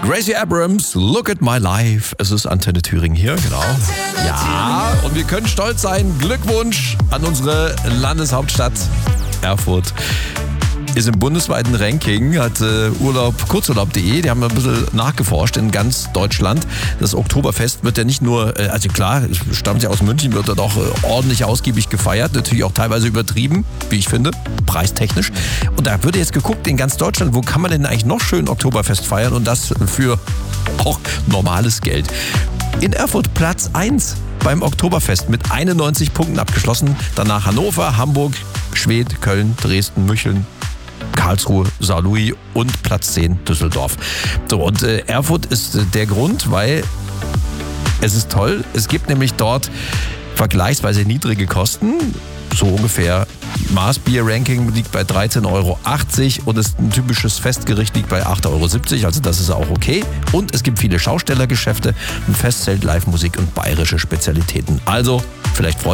Gracie Abrams, Look at My Life. Es ist Antenne Thüringen hier, genau. Ja, und wir können stolz sein. Glückwunsch an unsere Landeshauptstadt Erfurt. Ist im bundesweiten Ranking, hat Kurzurlaub.de, die haben ein bisschen nachgeforscht in ganz Deutschland. Das Oktoberfest wird ja nicht nur, also klar, es stammt ja aus München, wird dort auch ordentlich ausgiebig gefeiert, natürlich auch teilweise übertrieben, wie ich finde, preistechnisch. Und da wird jetzt geguckt in ganz Deutschland, wo kann man denn eigentlich noch schön Oktoberfest feiern und das für auch normales Geld. In Erfurt Platz 1 beim Oktoberfest mit 91 Punkten abgeschlossen. Danach Hannover, Hamburg, Schwedt, Köln, Dresden, Mücheln, Karlsruhe, Saarlouis und Platz 10 Düsseldorf. So, und Erfurt ist der Grund, weil es ist toll. Es gibt nämlich dort vergleichsweise niedrige Kosten. So ungefähr Maßbier-Ranking liegt bei 13,80 Euro und ein typisches Festgericht liegt bei 8,70 Euro. Also das ist auch okay. Und es gibt viele Schaustellergeschäfte, ein Festzelt, Live-Musik und bayerische Spezialitäten. Also vielleicht freut